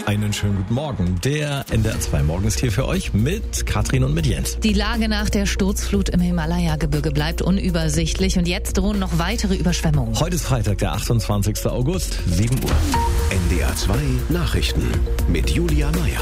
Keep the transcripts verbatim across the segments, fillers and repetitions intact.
Einen schönen guten Morgen. Der N D R zwei Morgen ist hier für euch mit Katrin und mit Jens. Die Lage nach der Sturzflut im Himalaya-Gebirge bleibt unübersichtlich und jetzt drohen noch weitere Überschwemmungen. Heute ist Freitag, der achtundzwanzigster August, sieben Uhr. N D R zwei Nachrichten mit Julia Meyer.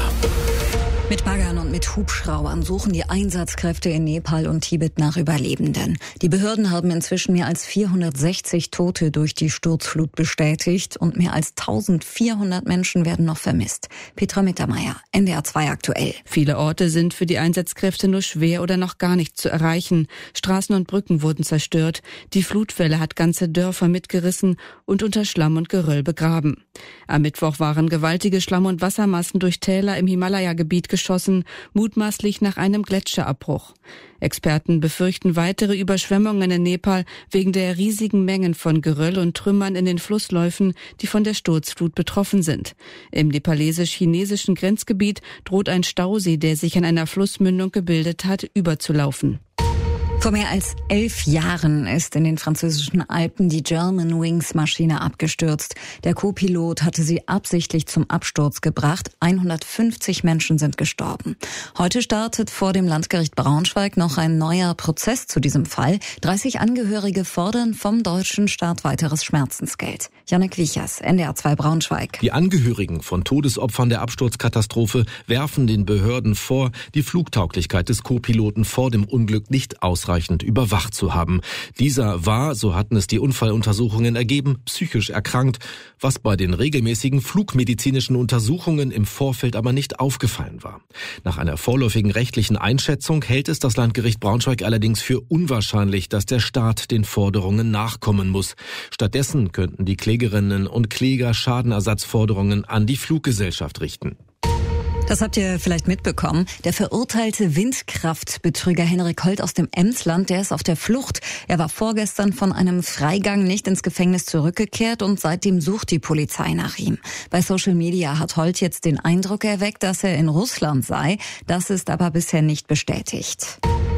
Mit Baggern und mit Hubschraubern suchen die Einsatzkräfte in Nepal und Tibet nach Überlebenden. Die Behörden haben inzwischen mehr als vierhundertsechzig Tote durch die Sturzflut bestätigt und mehr als eintausendvierhundert Menschen werden noch vermisst. Petra Mittermeier, N D R zwei aktuell. Viele Orte sind für die Einsatzkräfte nur schwer oder noch gar nicht zu erreichen. Straßen und Brücken wurden zerstört. Die Flutwelle hat ganze Dörfer mitgerissen und unter Schlamm und Geröll begraben. Am Mittwoch waren gewaltige Schlamm- und Wassermassen durch Täler im Himalaya-Gebiet geschossen, mutmaßlich nach einem Gletscherabbruch. Experten befürchten weitere Überschwemmungen in Nepal wegen der riesigen Mengen von Geröll und Trümmern in den Flussläufen, die von der Sturzflut betroffen sind. Im nepalesisch-chinesischen Grenzgebiet droht ein Stausee, der sich an einer Flussmündung gebildet hat, überzulaufen. Vor mehr als elf Jahren ist in den französischen Alpen die Germanwings-Maschine abgestürzt. Der Co-Pilot hatte sie absichtlich zum Absturz gebracht. hundertfünfzig Menschen sind gestorben. Heute startet vor dem Landgericht Braunschweig noch ein neuer Prozess zu diesem Fall. dreißig Angehörige fordern vom deutschen Staat weiteres Schmerzensgeld. Jannik Wiechers, N D R zwei Braunschweig. Die Angehörigen von Todesopfern der Absturzkatastrophe werfen den Behörden vor, die Flugtauglichkeit des Co-Piloten vor dem Unglück nicht ausreichend überwacht zu haben. Dieser war, so hatten es die Unfalluntersuchungen ergeben, psychisch erkrankt, was bei den regelmäßigen flugmedizinischen Untersuchungen im Vorfeld aber nicht aufgefallen war. Nach einer vorläufigen rechtlichen Einschätzung hält es das Landgericht Braunschweig allerdings für unwahrscheinlich, dass der Staat den Forderungen nachkommen muss. Stattdessen könnten die Klägerinnen und Kläger Schadenersatzforderungen an die Fluggesellschaft richten. Das habt ihr vielleicht mitbekommen. Der verurteilte Windkraftbetrüger Henrik Holt aus dem Emsland, der ist auf der Flucht. Er war vorgestern von einem Freigang nicht ins Gefängnis zurückgekehrt und seitdem sucht die Polizei nach ihm. Bei Social Media hat Holt jetzt den Eindruck erweckt, dass er in Russland sei. Das ist aber bisher nicht bestätigt.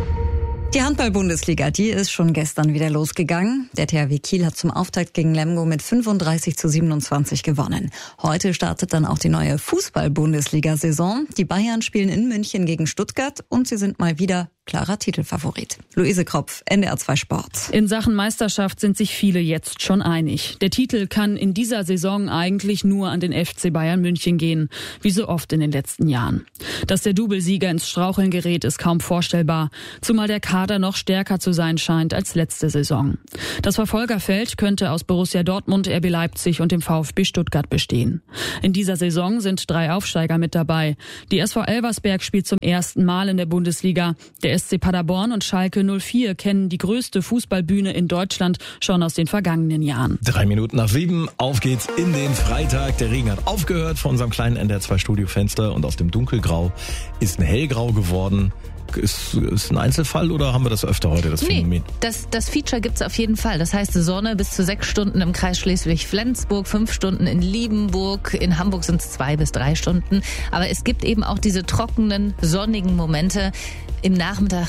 Die Handball-Bundesliga, die ist schon gestern wieder losgegangen. Der T H W Kiel hat zum Auftakt gegen Lemgo mit fünfunddreißig zu siebenundzwanzig gewonnen. Heute startet dann auch die neue Fußball-Bundesliga-Saison. Die Bayern spielen in München gegen Stuttgart und sie sind mal wieder klarer Titelfavorit. Luise Kropf, N D R zwei Sport. In Sachen Meisterschaft sind sich viele jetzt schon einig. Der Titel kann in dieser Saison eigentlich nur an den F C Bayern München gehen, wie so oft in den letzten Jahren. Dass der Doublesieger ins Straucheln gerät, ist kaum vorstellbar, zumal der Kader noch stärker zu sein scheint als letzte Saison. Das Verfolgerfeld könnte aus Borussia Dortmund, R B Leipzig und dem VfB Stuttgart bestehen. In dieser Saison sind drei Aufsteiger mit dabei. Die S V Elversberg spielt zum ersten Mal in der Bundesliga. Der S C Paderborn und Schalke null vier kennen die größte Fußballbühne in Deutschland schon aus den vergangenen Jahren. Drei Minuten nach sieben, auf geht's in den Freitag. Der Regen hat aufgehört vor unserem kleinen N D R zwei Studiofenster und aus dem Dunkelgrau ist ein Hellgrau geworden. Ist, ist ein Einzelfall oder haben wir das öfter heute, das nee, Phänomen? Das, das Feature gibt's auf jeden Fall. Das heißt Sonne bis zu sechs Stunden im Kreis Schleswig-Flensburg, fünf Stunden in Liebenburg. In Hamburg sind es zwei bis drei Stunden. Aber es gibt eben auch diese trockenen, sonnigen Momente im Nachmittag.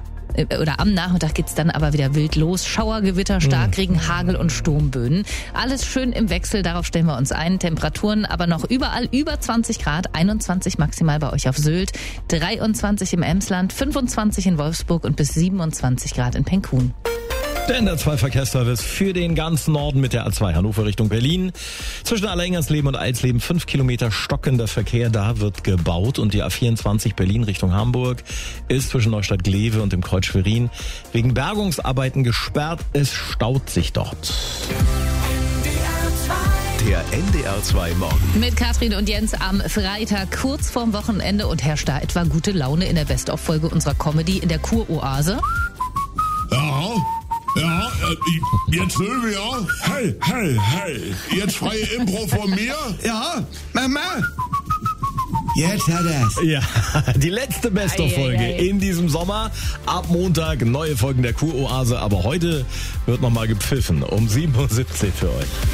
Oder am Nachmittag geht's dann aber wieder wild los. Schauergewitter, Starkregen, Hagel und Sturmböen. Alles schön im Wechsel, darauf stellen wir uns ein. Temperaturen aber noch überall über zwanzig Grad, einundzwanzig maximal bei euch auf Sylt, dreiundzwanzig im Emsland, fünfundzwanzig in Wolfsburg und bis siebenundzwanzig Grad in Penkun. Der N D R zwei Verkehrsservice für den ganzen Norden mit der A zwei Hannover Richtung Berlin. Zwischen Alleringernsleben und Alsleben fünf Kilometer stockender Verkehr, da wird gebaut. Und die A vierundzwanzig Berlin Richtung Hamburg ist zwischen Neustadt-Glewe und dem Kreuz Schwerin wegen Bergungsarbeiten gesperrt. Es staut sich dort. Der N D R zwei Morgen. Mit Katrin und Jens am Freitag kurz vorm Wochenende und herrscht da etwa gute Laune in der Best-of-Folge unserer Comedy in der Kuroase. Ja, ja, äh, jetzt Silvia. Hey, hey, hey. Jetzt freie Impro von mir? Ja, Mama. Jetzt hat er's. Ja, die letzte Best-of-Folge Ei, ei, ei. in diesem Sommer. Ab Montag neue Folgen der Kuroase. Aber heute wird nochmal gepfiffen um sieben Uhr siebzehn für euch.